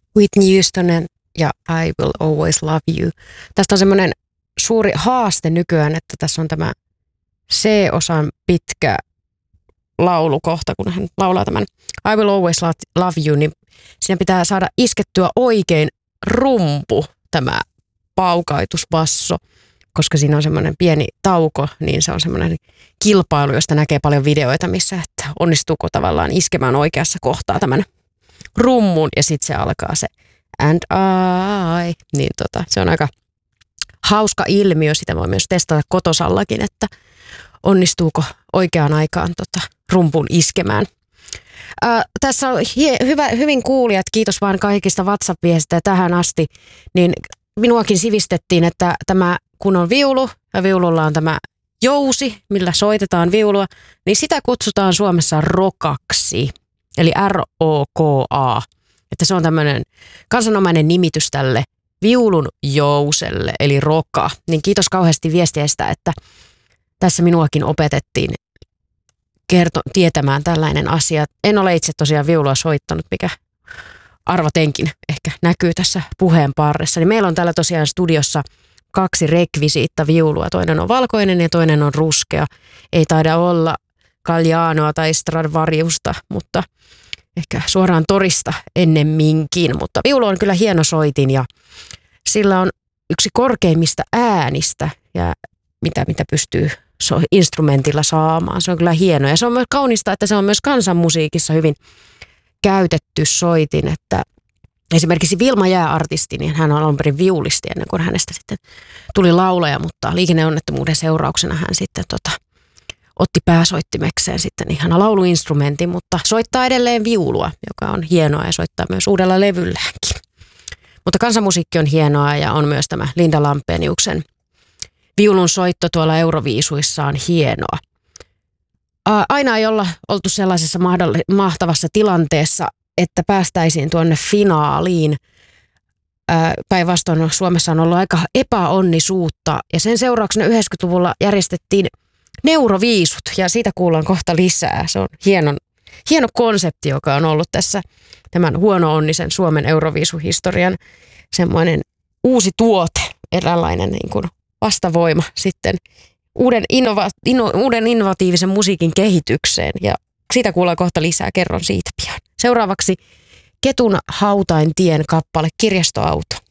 Whitney Houston ja I Will Always Love You. Tästä on semmoinen suuri haaste nykyään, että tässä on tämä C-osan pitkä laulukohta, kun hän laulaa tämän I Will Always Love You, niin siinä pitää saada iskettyä oikein rumpu, tämä paukaitusbasso, koska siinä on semmoinen pieni tauko, niin se on semmoinen kilpailu, josta näkee paljon videoita, missä että onnistuuko tavallaan iskemään oikeassa kohtaa tämän rummun, ja sitten se alkaa se and I, niin se on aika hauska ilmiö, sitä voi myös testata kotosallakin, että onnistuuko oikeaan aikaan rumpun iskemään. Tässä on hyvin kuulijat, kiitos vaan kaikista WhatsApp-viestejä tähän asti, niin minuakin sivistettiin, että tämä kun on viulu ja viululla on tämä jousi, millä soitetaan viulua, niin sitä kutsutaan Suomessa rokaksi, eli R-O-K-A, että se on tämmöinen kansanomainen nimitys tälle viulun jouselle, eli roka. Niin kiitos kauheasti viestiästä, että tässä minuakin opetettiin tietämään tällainen asia. En ole itse tosiaan viulua soittanut, mikä arvatenkin ehkä näkyy tässä puheen parressa. Niin meillä on täällä tosiaan studiossa 2 rekvisiittaviulua. Toinen on valkoinen ja toinen on ruskea. Ei taida olla Gallianoa tai Stradivariusta, mutta ehkä suoraan torista ennemminkin. Mutta viulu on kyllä hieno soitin ja sillä on yksi korkeimmista äänistä ja mitä pystyy instrumentilla saamaan. Se on kyllä hieno ja se on myös kaunista, että se on myös kansanmusiikissa hyvin käytetty soitin, että esimerkiksi Vilma Jää-artisti, niin hän on alun perin viulisti ennen kuin hänestä sitten tuli laulaja, mutta liikenneonnettomuuden seurauksena hän sitten otti pääsoittimekseen sitten ihana lauluinstrumentin, mutta soittaa edelleen viulua, joka on hienoa ja soittaa myös uudella levylläänkin. Mutta kansanmusiikki on hienoa ja on myös tämä Linda Lampeniuksen viulun soitto tuolla Euroviisuissa on hienoa. Aina ei olla oltu sellaisessa mahtavassa tilanteessa, että päästäisiin tuonne finaaliin. Päinvastoin Suomessa on ollut aika epäonnisuutta ja sen seurauksena 90-luvulla järjestettiin neuroviisut ja siitä kuullaan kohta lisää. Se on hieno konsepti, joka on ollut tässä tämän huono-onnisen Suomen euroviisuhistorian semmoinen uusi tuote, eräänlainen niin kuin vastavoima sitten uuden innovatiivisen musiikin kehitykseen ja siitä kuullaan kohta lisää, kerron siitä pian. Seuraavaksi Ketun Hautaintien kappale Kirjastoauto.